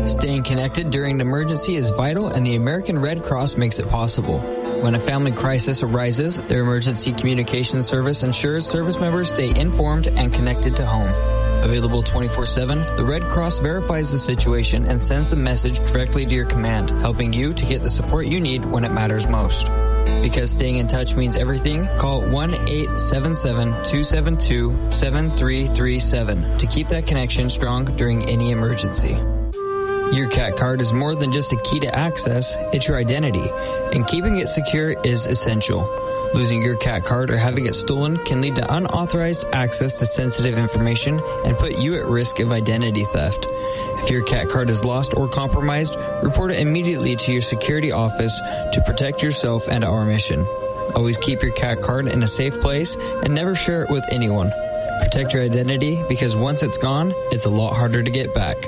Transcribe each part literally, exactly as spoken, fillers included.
Staying connected during an emergency is vital, and the American Red Cross makes it possible. When a family crisis arises, their emergency communication service ensures service members stay informed and connected to home. Available twenty-four seven, the Red Cross verifies the situation and sends the message directly to your command, helping you to get the support you need when it matters most. Because staying in touch means everything, call one eight seven seven, two seven two, seven three three seven to keep that connection strong during any emergency. Your CAT card is more than just a key to access, it's your identity, and keeping it secure is essential. Losing your CAT card or having it stolen can lead to unauthorized access to sensitive information and put you at risk of identity theft. If your CAT card is lost or compromised, report it immediately to your security office to protect yourself and our mission. Always keep your CAT card in a safe place and never share it with anyone. Protect your identity, because once it's gone, it's a lot harder to get back.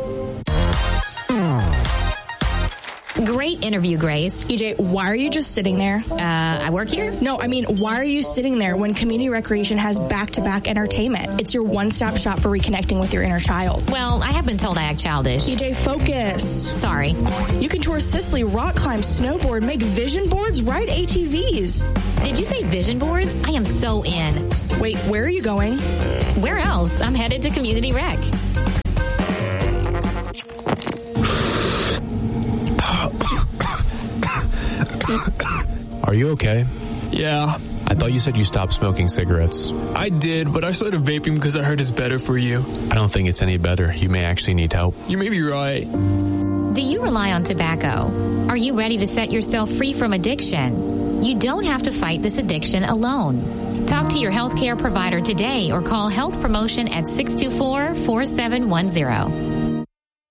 Great interview, Grace. E J, why are you just sitting there? Uh, I work here? No, I mean, why are you sitting there when Community Recreation has back-to-back entertainment? It's your one-stop shop for reconnecting with your inner child. Well, I have been told I act childish. E J, focus. Sorry. You can tour Sicily, rock climb, snowboard, make vision boards, ride A T Vs. Did you say vision boards? I am so in. Wait, where are you going? Where else? I'm headed to Community Rec. Are you okay? Yeah. I thought you said you stopped smoking cigarettes. I did, but I started vaping because I heard it's better for you. I don't think it's any better. You may actually need help. You may be right. Do you rely on tobacco? Are you ready to set yourself free from addiction? You don't have to fight this addiction alone. Talk to your healthcare provider today or call Health Promotion at six two four, four seven one zero.